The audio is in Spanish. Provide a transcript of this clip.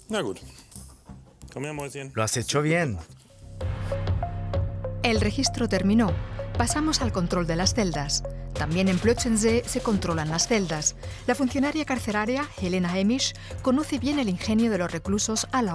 Na gut. Komm her, Mäuschen. Lo has hecho bien. El registro terminó. Pasamos al control de las celdas. También en Plötzensee se controlan las celdas. La funcionaria carceraria, Helena Hemisch, conoce bien el ingenio de los reclusos a la